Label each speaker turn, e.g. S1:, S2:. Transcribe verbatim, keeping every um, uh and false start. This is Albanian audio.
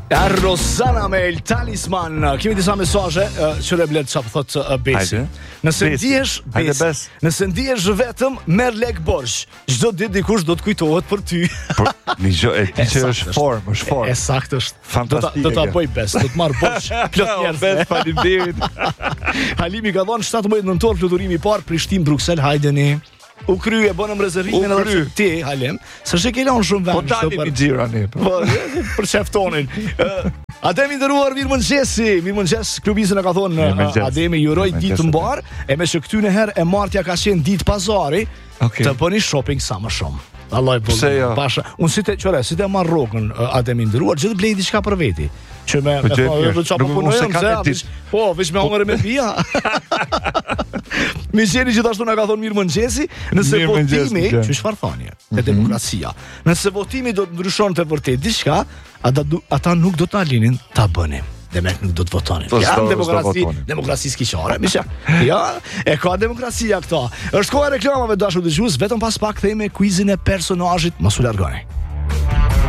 S1: Rosana me il talisman. Kemi disa mesazhe uh, që reblet çfarë thot uh, Besi. Nëse ndihesh Bes, nëse ndihesh vetëm merr lek borxh. Çdo ditë dikush do të kujtohet për ty.
S2: Por një gjë e di që është formë, është formë.
S1: E saktë është.
S2: Fantastike.
S1: Do ta bëj Bes, do të marr borxh plot njerëz.
S2: Bes, faleminderit.
S1: Halimi ka dhënë shtatëmbëdhjetë nëntor fluturimi i parë Prishtinë Bruksel, hajdeni. U krye, bënëm rezervimin edhe ti, Halim, se shë ke lanë shumë vend.
S2: Po dalim i gjira ne.
S1: Po, për qeftonin. Ademi ndëruar, mirë mëngjesi, mirë mëngjes, klubizën e ka thonë, Ademi juroj ditë mbar, e me që këty në herë e martja ka qenë ditë pazari, të bëni shopping sa më shumë. Allah i bëllë,
S2: jo?
S1: pasha. Unë si te, qëre, si te marrë rogën, Ademi ndëruar, gjithë blej diçka për veti. Që me, me thonë, që apo punojëm, se, po, vish me ongër e me pia. Mi qeni gjithashtu nga ka thonë mirë mëngjesi, nëse votimi, që shfarë thonje, e demokracia, nëse votimi do të ndryshon të vërtet diçka, ata nuk do të alinin ta bënin. Dhe me nuk do të votonin. Ja, demokraci, demokraci s'kiqare, misha. Ja, e ka demokracia këta. Është koha e reklamave dashur dëgjues, vetëm pas pak theme kuizin e personazhit, mos u largoni.